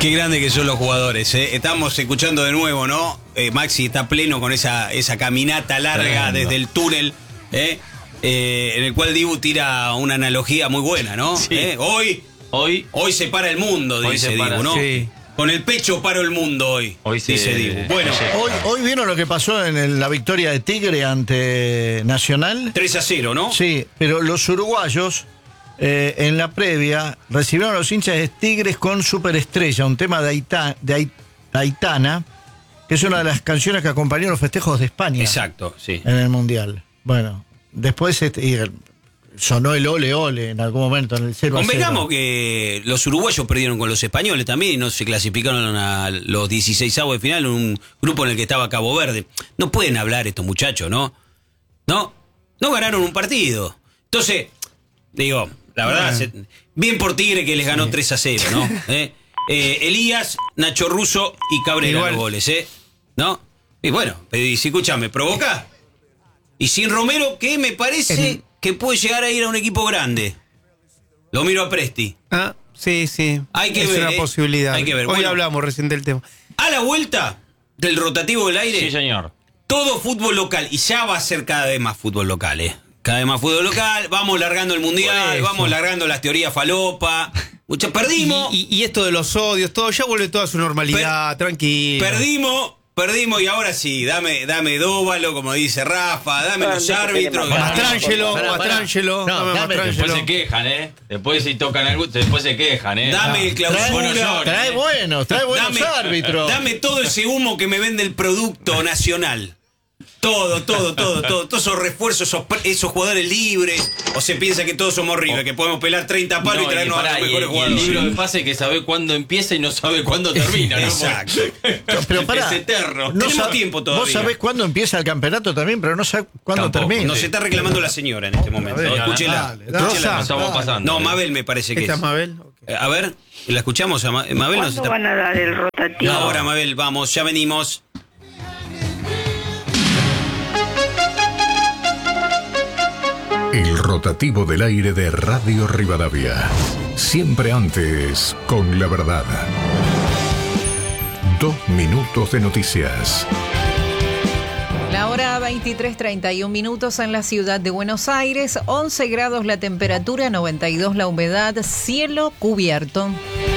Qué grande que son los jugadores, ¿eh? Estamos escuchando de nuevo, ¿no? Maxi está pleno con esa caminata larga desde el túnel, en el cual Dibu tira una analogía muy buena, ¿no? Sí. Hoy se para el mundo, dice Dibu, ¿no? Sí. Con el pecho paro el mundo hoy dice Dibu. Bueno, Hoy vieron lo que pasó en la victoria de Tigre ante Nacional. 3-0, ¿no? Sí, pero los uruguayos en la previa recibieron a los hinchas de Tigres con Superestrella, un tema de Aitana, que es una de las canciones que acompañó los festejos de España. Exacto, sí. En el Mundial. Bueno, después sonó el ole ole en algún momento en el 0-0. Convengamos que los uruguayos perdieron con los españoles también y no se clasificaron a los 16avos de final en un grupo en el que estaba Cabo Verde. No pueden hablar estos muchachos, ¿no? No ganaron un partido. Entonces, digo, la verdad, bien por Tigre que les ganó 3-0, ¿no? Elías, Nacho Russo y Cabrera los goles, ¿no? Y bueno, y si escúchame, provoca. Y sin Romero, que me parece que puede llegar a ir a un equipo grande. Lo miro a Presti. Sí. Hay que es ver, una posibilidad. Hay que ver. Hoy Bueno, hablamos recién del tema. a la vuelta del rotativo del aire. Sí, señor. Todo fútbol local. Y ya va a ser cada vez más fútbol local, Cada vez más fútbol local. Vamos largando el mundial. Vamos largando las teorías falopa. Perdimos. Y esto de los odios, todo ya vuelve toda a su normalidad, tranquilo. Perdimos y ahora sí, dame Dóvalo, como dice Rafa, dame los árbitros. Mastrangelo. Después se quejan, Después si tocan algo, después se quejan, Dame el clausura. Trae buenos árbitros. Dame todo ese humo que me vende el producto nacional. Todo. Todos esos refuerzos, esos jugadores libres. O se piensa que todos somos River, que podemos pelar 30 palos y traernos a los mejores jugadores. El libro de pase que sabe cuándo empieza y no sabe cuándo termina, ¿no? Exacto. Pero pará, es eterno. Tenemos tiempo todavía. Vos sabés cuándo empieza el campeonato también, pero no sabés cuándo termina. Nos está reclamando la señora en este momento. Escúchela. Rosa, estamos pasando. No, Mabel me parece que ¿Esta es. es Mabel? Okay. A ver, ¿la escuchamos a Mabel? ¿Cuándo van a dar el rotativo? Ahora, Mabel, vamos, ya venimos. El rotativo del aire de Radio Rivadavia. Siempre antes, con la verdad. 2 minutos de noticias. La hora 23:31 minutos en la ciudad de Buenos Aires, 11 grados la temperatura, 92 la humedad, cielo cubierto.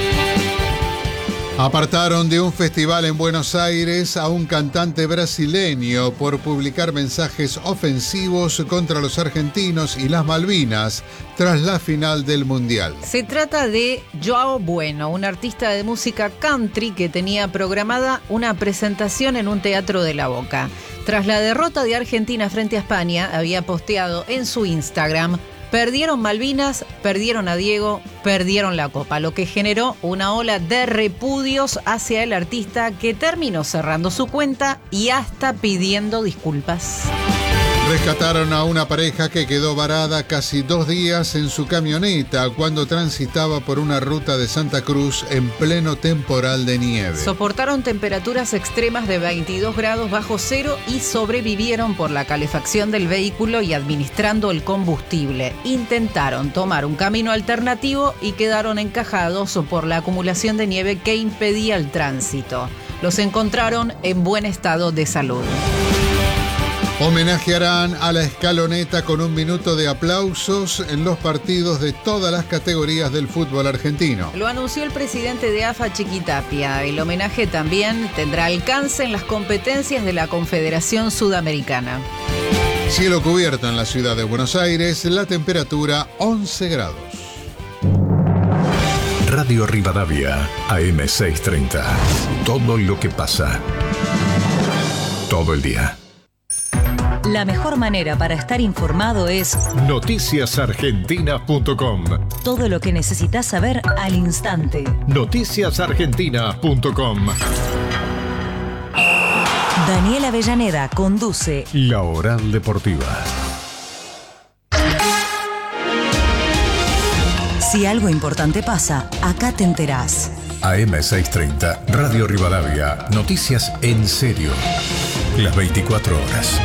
Apartaron de un festival en Buenos Aires a un cantante brasileño por publicar mensajes ofensivos contra los argentinos y las Malvinas tras la final del Mundial. Se trata de Joao Bueno, un artista de música country que tenía programada una presentación en un teatro de La Boca. Tras la derrota de Argentina frente a España, había posteado en su Instagram: perdieron Malvinas, perdieron a Diego, perdieron la Copa, lo que generó una ola de repudios hacia el artista, que terminó cerrando su cuenta y hasta pidiendo disculpas. Rescataron a una pareja que quedó varada casi 2 días en su camioneta cuando transitaba por una ruta de Santa Cruz en pleno temporal de nieve. Soportaron temperaturas extremas de 22 grados bajo cero y sobrevivieron por la calefacción del vehículo y administrando el combustible. Intentaron tomar un camino alternativo y quedaron encajados por la acumulación de nieve que impedía el tránsito. Los encontraron en buen estado de salud. Homenajearán a la escaloneta con 1 minuto de aplausos en los partidos de todas las categorías del fútbol argentino. Lo anunció el presidente de AFA, Chiquitapia. El homenaje también tendrá alcance en las competencias de la Confederación Sudamericana. Cielo cubierto en la ciudad de Buenos Aires, la temperatura 11 grados. Radio Rivadavia, AM 630. Todo lo que pasa. Todo el día. La mejor manera para estar informado es noticiasargentina.com. todo lo que necesitas saber al instante. Noticiasargentina.com. Daniel Avellaneda conduce La Oral Deportiva. Si algo importante pasa, acá te enterás. AM 630, Radio Rivadavia. Noticias en serio. Las 24 horas.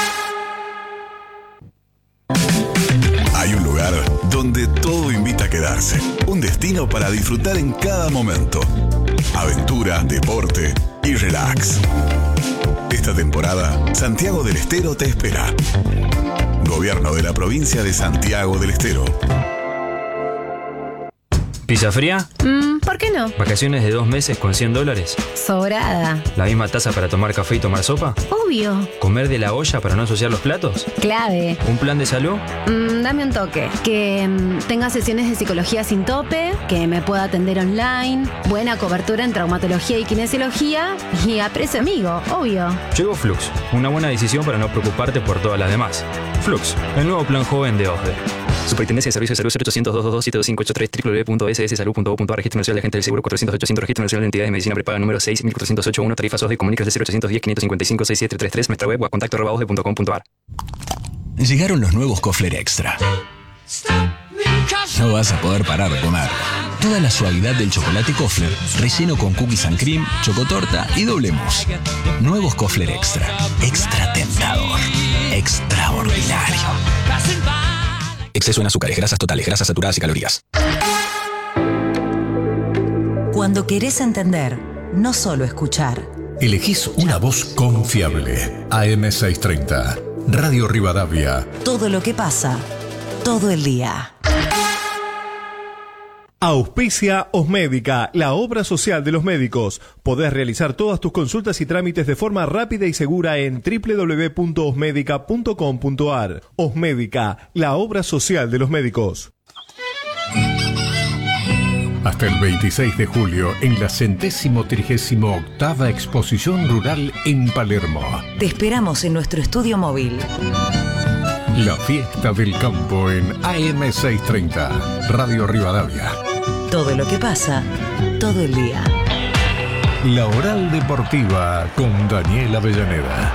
Hay un lugar donde todo invita a quedar. Stars, un destino para disfrutar en cada momento. Aventura, deporte y relax. Esta temporada, Santiago del Estero te espera. Gobierno de la provincia de Santiago del Estero. ¿Pizza fría? ¿Por qué no? ¿Vacaciones de 2 meses con $100? Sobrada. ¿La misma taza para tomar café y tomar sopa? Obvio. ¿Comer de la olla para no ensuciar los platos? Clave. ¿Un plan de salud? Dame un toque. Que tenga sesiones de psicología sin tope, que me pueda atender online, buena cobertura en traumatología y kinesiología y a precio amigo, obvio. Llegó Flux, una buena decisión para no preocuparte por todas las demás. Flux, el nuevo plan joven de OSDE. Superintendencia de Servicios de Salud 0800-222-7583 www.sssalud.gov.ar. Registro Nacional de Agentes del Seguro 400-800. Registro Nacional de Entidades de Medicina Prepaga número 6.408.1. Tarifas OSDE. Comuníquese 0810-555-6733. Nuestra web o a contacto@osde.com.ar. Llegaron los nuevos Kofler Extra. No vas a poder parar de comer. Toda la suavidad del chocolate Kofler, relleno con cookies and cream, chocotorta y doble mousse. Nuevos Kofler Extra. Extra tentador. Extraordinario. Exceso en azúcares, grasas totales, grasas saturadas y calorías. Cuando querés entender, no solo escuchar. Elegís una voz confiable. AM630. Radio Rivadavia. Todo lo que pasa, todo el día. Auspicia Osmédica, la obra social de los médicos. Podés realizar todas tus consultas y trámites de forma rápida y segura en www.osmedica.com.ar. Osmédica, la obra social de los médicos. Hasta el 26 de julio en la 138ª Exposición Rural en Palermo. Te esperamos en nuestro estudio móvil. La fiesta del campo en AM630, Radio Rivadavia. Todo lo que pasa, todo el día. La Oral Deportiva con Daniel Avellaneda.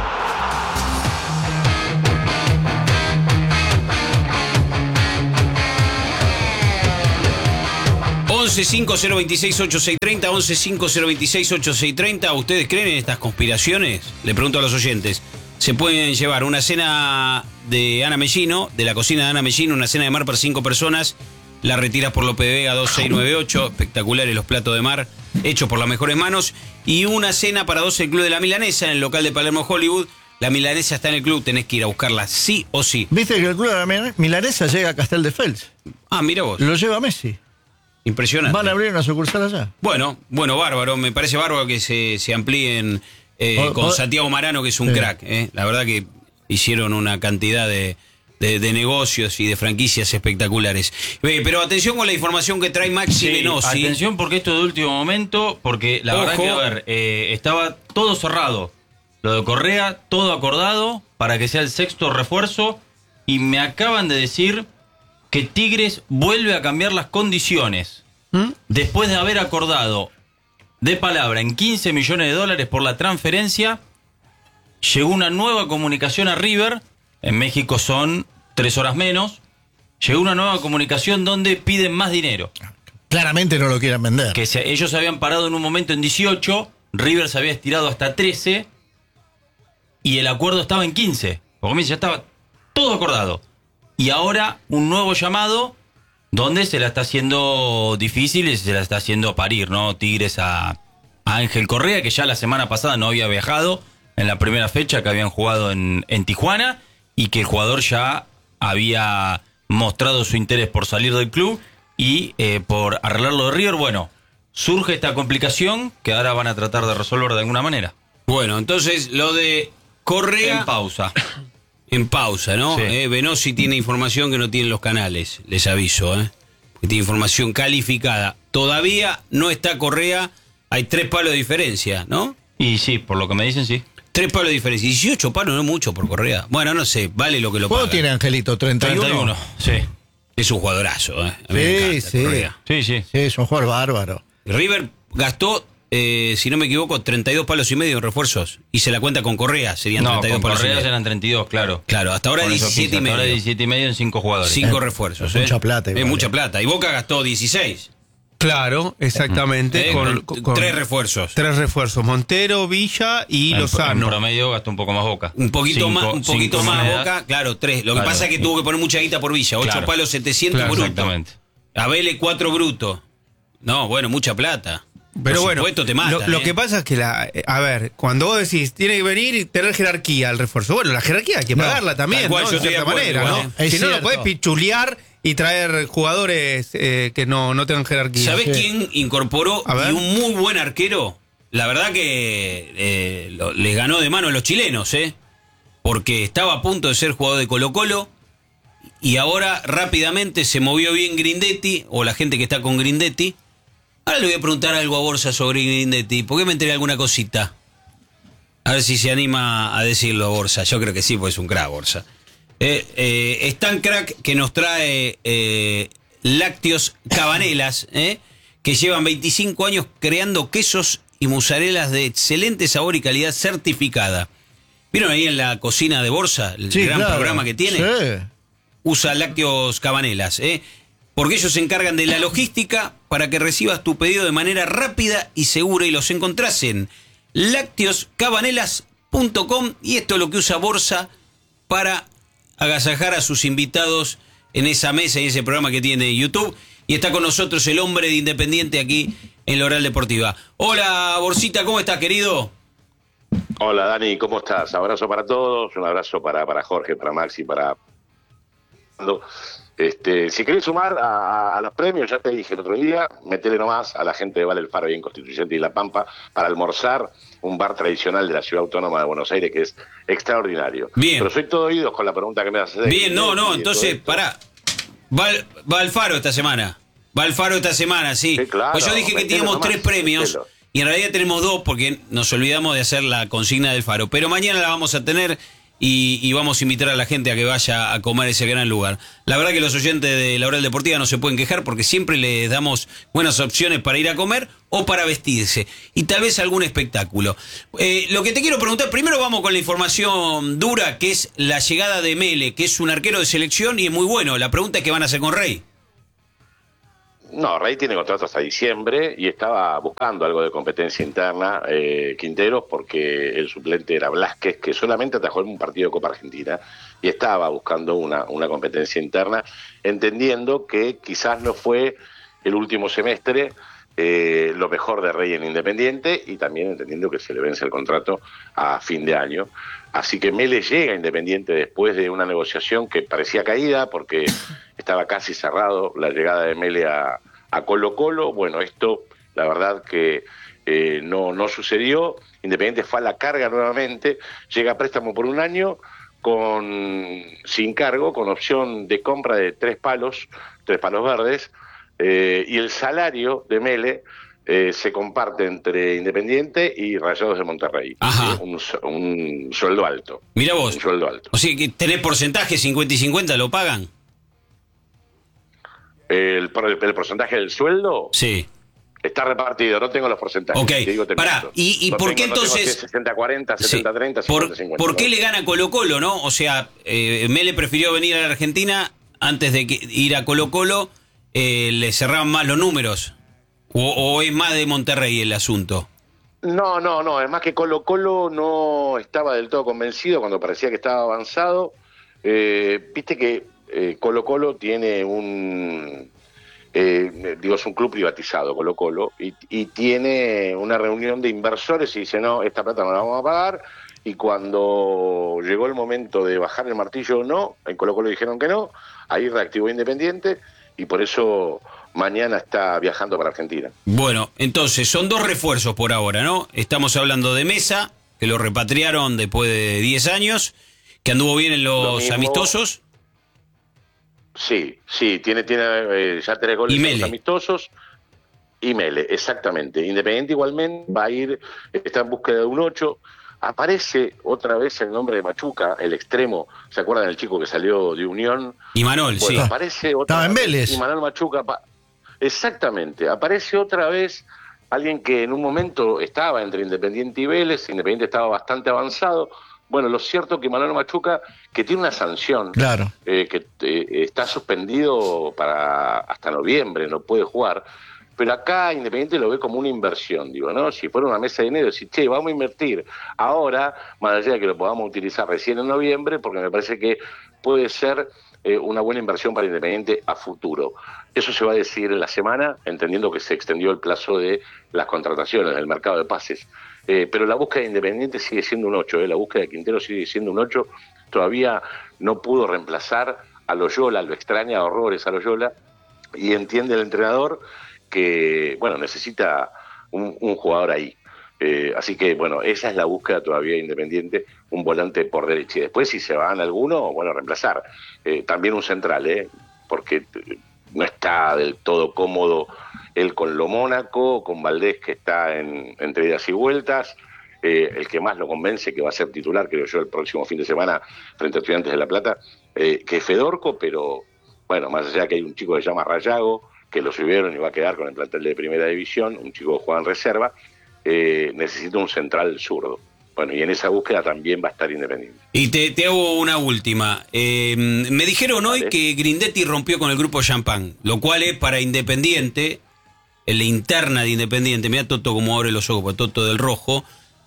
(1150268630) (1150268630). ¿Ustedes creen en estas conspiraciones? Le pregunto a los oyentes. Se pueden llevar una cena de Ana Mellino, de la cocina de Ana Mellino, una cena de mar para 5 personas. La retiras por López de Vega 2698. Espectaculares los platos de mar, hechos por las mejores manos. Y una cena para 2 en el Club de la Milanesa, en el local de Palermo Hollywood. La Milanesa está en el club, tenés que ir a buscarla sí o sí. ¿Viste que el Club de la Milanesa llega a Casteldefels? Ah, mira vos. Lo lleva Messi. Impresionante. Van a abrir una sucursal allá. Bueno, bárbaro. Me parece bárbaro que se amplíen con Santiago Marano, que es un crack. La verdad que hicieron una cantidad de negocios y de franquicias espectaculares. Pero atención con la información que trae Maxi Venosi. Atención porque esto de último momento, porque la verdad que, a ver, estaba todo cerrado. Lo de Correa, todo acordado para que sea el 6º refuerzo. Y me acaban de decir que Tigres vuelve a cambiar las condiciones. Después de haber acordado de palabra en $15 millones por la transferencia, llegó una nueva comunicación a River. En México son 3 horas menos. Llegó una nueva comunicación donde piden más dinero. Claramente no lo quieren vender. Que ellos se habían parado en un momento en 18, River se había estirado hasta 13 y el acuerdo estaba en 15. Porque ya estaba todo acordado. Y ahora un nuevo llamado donde se la está haciendo difícil y se la está haciendo parir, ¿no? Tigres a Ángel Correa, que ya la semana pasada no había viajado en la primera fecha que habían jugado en Tijuana, y que el jugador ya había mostrado su interés por salir del club y por arreglarlo de River. Bueno, surge esta complicación que ahora van a tratar de resolver de alguna manera. Bueno, entonces lo de Correa... En pausa. En pausa, ¿no? Sí. Venosi tiene información que no tienen los canales, les aviso, que tiene información calificada. Todavía no está Correa, hay 3 palos de diferencia, ¿no? Y sí, por lo que me dicen, sí. 3 palos de diferencia, 18 palos no es mucho por Correa. Bueno, no sé, vale lo que lo paga. ¿Cuánto tiene Angelito? ¿31? Sí. Es un jugadorazo, A mí me encanta Correa. Sí, es un jugador bárbaro. River gastó, si no me equivoco, 32 palos y medio en refuerzos. Hice la cuenta con Correa, serían 32 con palos Correa y medio. eran 32, claro. Claro, hasta ahora 17 y medio. Hasta ahora 17 y medio en 5 jugadores. 5 refuerzos. Mucha plata. Es mucha plata. Y Boca gastó 16. Claro, exactamente. Con 3 refuerzos. 3 refuerzos. Montero, Villa y Lozano. En promedio gastó un poco más Boca. Un poquito más Boca, claro, 3. Lo que pasa es que tuvo que poner mucha guita por Villa. 8 palos 700 brutos. Exactamente. A Vélez 4 bruto. No, bueno, mucha plata. Pero Por bueno, supuesto te matan, lo que pasa es que, a ver, cuando vos decís, tiene que venir y tener jerarquía al refuerzo. Bueno, la jerarquía hay que pagarla también, tal cual, ¿no? yo De estoy de cierta acuerdo, manera, igual, ¿no? Es Si no, cierto. lo podés pichulear y traer jugadores que no tengan jerarquía. ¿Sabés quién incorporó A ver. y un muy buen arquero? La verdad que les ganó de mano a los chilenos, porque estaba a punto de ser jugador de Colo-Colo y ahora rápidamente se movió bien Grindetti, o la gente que está con Grindetti. Ahora le voy a preguntar algo a Borsa sobre Grindetti, porque me enteré alguna cosita. A ver si se anima a decirlo, Borsa. Yo creo que sí, porque es un crack, Borsa. Es tan crack que nos trae lácteos Cabanelas, que llevan 25 años creando quesos y mozarelas de excelente sabor y calidad certificada. ¿Vieron ahí en la cocina de Borsa el gran claro. programa que tiene? Sí. Usa lácteos Cabanelas, porque ellos se encargan de la logística para que recibas tu pedido de manera rápida y segura, y los encontrás en lácteoscabanelas.com, y esto es lo que usa Borsa para agasajar a sus invitados en esa mesa y ese programa que tiene YouTube. Y está con nosotros el hombre de Independiente aquí en la Oral Deportiva. Hola, Borsita, ¿cómo estás, querido? Hola, Dani, ¿cómo estás? Abrazo para todos, un abrazo para Jorge, para Maxi, para... si querés sumar a los premios, ya te dije el otro día, metele nomás a la gente de Vale el Faro y en Constituyente y La Pampa para almorzar, un bar tradicional de la Ciudad Autónoma de Buenos Aires que es extraordinario. Bien. Pero soy todo oídos con la pregunta que me haces. Bien, entonces, pará. Va al Faro esta semana. Va al Faro esta semana, sí. Claro, Pues yo dije que teníamos nomás, 3 premios, metelo. y en realidad tenemos 2 porque nos olvidamos de hacer la consigna del Faro. Pero mañana la vamos a tener y vamos a invitar a la gente a que vaya a comer ese gran lugar. La verdad que los oyentes de la Oral Deportiva no se pueden quejar porque siempre les damos buenas opciones para ir a comer o para vestirse. Y tal vez algún espectáculo. Lo que te quiero preguntar, primero vamos con la información dura, que es la llegada de Mele, que es un arquero de selección y es muy bueno. La pregunta es qué van a hacer con Rey. No, Rey tiene contrato hasta diciembre y estaba buscando algo de competencia interna, Quinteros, porque el suplente era Blasquez, que solamente atajó en un partido de Copa Argentina, y estaba buscando una competencia interna, entendiendo que quizás no fue el último semestre lo mejor de Rey en Independiente, y también entendiendo que se le vence el contrato a fin de año. Así que Mele llega a Independiente después de una negociación que parecía caída, porque estaba casi cerrado la llegada de Mele a Colo-Colo. Bueno, esto la verdad que no sucedió. Independiente fue a la carga nuevamente, llega a préstamo por un año, sin cargo, con opción de compra de 3 palos verdes, y el salario de Mele se comparte entre Independiente y Rayados de Monterrey. Un sueldo alto. Mira vos. Un sueldo alto. O sea, que tenés porcentaje 50 y 50, ¿lo pagan? ¿El porcentaje del sueldo? Sí. Está repartido, no tengo los porcentajes. Ok, te digo, te pará, miento. ¿y No por tengo, qué no tengo entonces- 60-40, 70-30, 50-50. ¿Por qué le gana Colo-Colo, no? O sea, Mele prefirió venir a la Argentina antes de ir a Colo-Colo, le cerraban más los números. ¿O es más de Monterrey el asunto? No, es más que Colo-Colo no estaba del todo convencido cuando parecía que estaba avanzado. Viste que Colo-Colo tiene es un club privatizado, Colo-Colo, y tiene una reunión de inversores y dice, no, esta plata no la vamos a pagar, y cuando llegó el momento de bajar el martillo, no, en Colo-Colo dijeron que no, ahí reactivó Independiente, y por eso mañana está viajando para Argentina. Bueno, entonces son 2 refuerzos por ahora, ¿no? Estamos hablando de Mesa, que lo repatriaron después de 10 años, que anduvo bien en Lo los mismo. amistosos. Sí, tiene ya 3 goles Y en Mele. los amistosos. Y Mele, exactamente. Independiente igualmente va a ir, está en búsqueda de un 8. Aparece otra vez el nombre de Machuca, el extremo. ¿Se acuerdan del chico que salió de Unión? Y Manol, Bueno, sí. aparece otra Estaba en vez. Vélez. Y Manuel Machuca. Exactamente. Aparece otra vez alguien que en un momento estaba entre Independiente y Vélez. Independiente estaba bastante avanzado. Bueno, lo cierto que Manuel Machuca, que tiene una sanción, Claro. que está suspendido hasta noviembre, no puede jugar, pero acá Independiente lo ve como una inversión, digo, ¿no? Si fuera una mesa de dinero, decir, che, vamos a invertir ahora, más allá de que lo podamos utilizar recién en noviembre, porque me parece que puede ser una buena inversión para Independiente a futuro. Eso se va a decidir en la semana, entendiendo que se extendió el plazo de las contrataciones, del mercado de pases. Pero la búsqueda de Independiente sigue siendo un 8, la búsqueda de Quintero sigue siendo un 8. Todavía no pudo reemplazar a Loyola, lo extraña a horrores a Loyola, y entiende el entrenador que, bueno, necesita un jugador ahí. Así que, bueno, esa es la búsqueda todavía de Independiente, un volante por derecha. Y después, si se van alguno, bueno, reemplazar. También un central, porque no está del todo cómodo él con lo Mónaco, con Valdés, que está entre idas y vueltas. El que más lo convence que va a ser titular, creo yo, el próximo fin de semana frente a Estudiantes de La Plata, que es Fedorco, pero bueno, más allá que hay un chico que se llama Rayago, que lo subieron y va a quedar con el plantel de primera división, un chico que juega en reserva, necesita un central zurdo. Bueno, y en esa búsqueda también va a estar Independiente. Y te hago una última. Me dijeron hoy que Grindetti rompió con el grupo Champán, lo cual es para Independiente, en la interna de Independiente, mira Toto como abre los ojos, Toto del Rojo.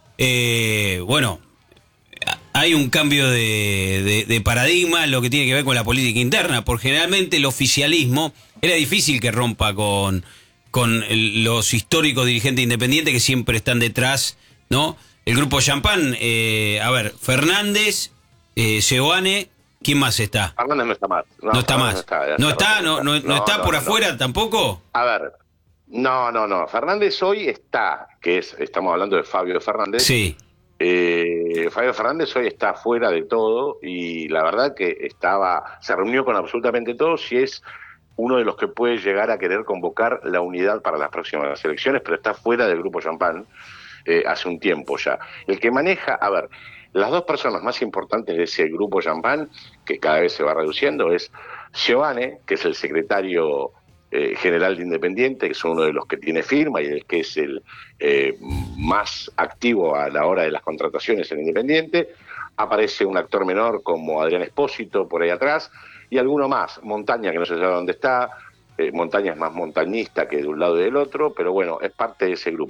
Bueno, hay un cambio de paradigma en lo que tiene que ver con la política interna, porque generalmente el oficialismo era difícil que rompa con los históricos dirigentes independientes que siempre están detrás, ¿no? El grupo Champán, a ver, Fernández, Seoane, ¿quién más está? Fernández no está más. No está más. ¿No está por afuera tampoco? A ver, no. Fernández hoy está, estamos hablando de Fabio Fernández. Sí. Fabio Fernández hoy está fuera de todo y la verdad que se reunió con absolutamente todos y es uno de los que puede llegar a querer convocar la unidad para las próximas elecciones, pero está fuera del grupo Champán hace un tiempo ya. El que maneja, a ver, las dos personas más importantes de ese grupo Champán, que cada vez se va reduciendo, es Seoane, que es el secretario general de Independiente, que es uno de los que tiene firma y el que es el más activo a la hora de las contrataciones en Independiente. Aparece un actor menor como Adrián Espósito por ahí atrás y alguno más, Montaña, que no se sabe dónde está. Montaña es más montañista que de un lado y del otro, pero bueno, es parte de ese grupo.